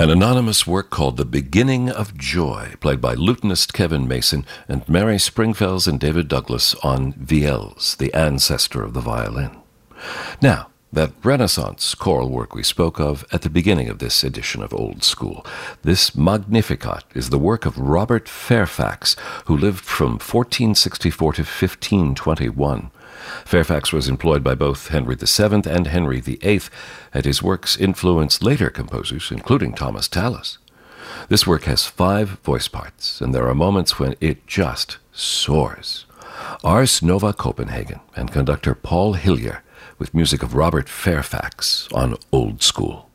An anonymous work called The Beginning of Joy, played by lutenist Kevin Mason and Mary Springfells and David Douglas on viels, the ancestor of the violin. Now, that Renaissance choral work we spoke of at the beginning of this edition of Old School. This Magnificat is the work of Robert Fairfax, who lived from 1464 to 1521. Fairfax was employed by both Henry VII and Henry VIII, and his works influenced later composers, including Thomas Tallis. This work has 5 voice parts, and there are moments when it just soars. Ars Nova Copenhagen and conductor Paul Hillier with music of Robert Fairfax on Old School.